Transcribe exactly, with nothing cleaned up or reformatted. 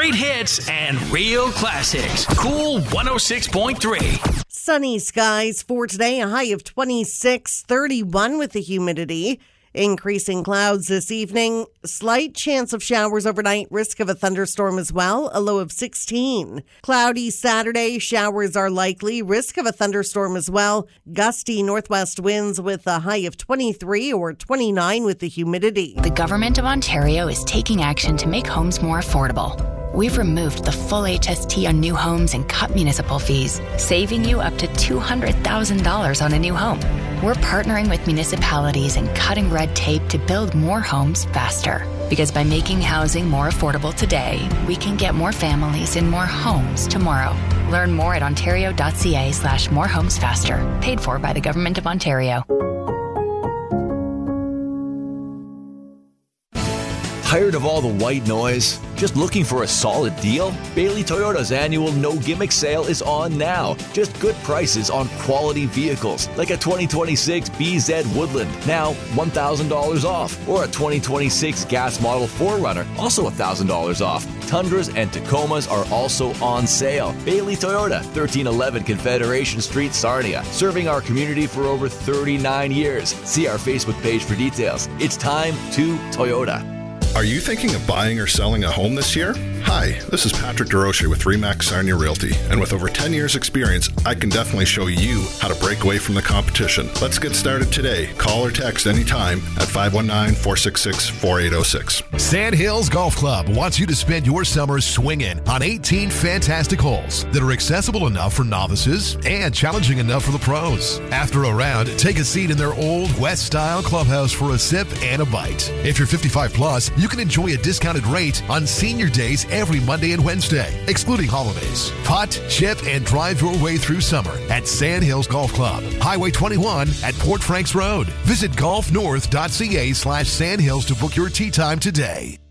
Great hits and real classics. Cool one oh six point three. Sunny skies for today, a high of twenty-six, thirty-one with the humidity. Increasing clouds this evening. Slight chance of showers overnight. Risk of a thunderstorm as well. A low of sixteen. Cloudy Saturday. Showers are likely. Risk of a thunderstorm as well. Gusty northwest winds with a high of twenty-three or twenty-nine with the humidity. The Government of Ontario is taking action to make homes more affordable. We've removed the full H S T on new homes and cut municipal fees, saving you up to two hundred thousand dollars on a new home. We're partnering with municipalities and cutting red tape to build more homes faster. Because by making housing more affordable today, we can get more families in more homes tomorrow. Learn more at ontario.ca slash more homes faster. Paid for by the Government of Ontario. Tired of all the white noise? Just looking for a solid deal? Bailey Toyota's annual No Gimmick sale is on now. Just good prices on quality vehicles, like a twenty twenty-six B Z Woodland, now one thousand dollars off, or a twenty twenty-six gas model four runner, also one thousand dollars off. Tundras and Tacomas are also on sale. Bailey Toyota, thirteen eleven Confederation Street, Sarnia, serving our community for over thirty-nine years. See our Facebook page for details. It's time to Toyota. Are you thinking of buying or selling a home this year? Hi, this is Patrick DeRoche with Remax Sarnia Realty, and with over ten years experience, I can definitely show you how to break away from the competition. Let's get started today. Call or text anytime at five one nine, four six six, four eight zero six. Sandhills Golf Club wants you to spend your summer swinging on eighteen fantastic holes that are accessible enough for novices and challenging enough for the pros. After a round, take a seat in their old West-style clubhouse for a sip and a bite. If you're fifty-five plus, you can enjoy a discounted rate on senior days every Monday and Wednesday, excluding holidays. Putt, chip, and drive your way through summer at Sandhills Golf Club, Highway twenty-one at Port Franks Road. Visit golfnorth.ca slash Sandhills to book your tee time today.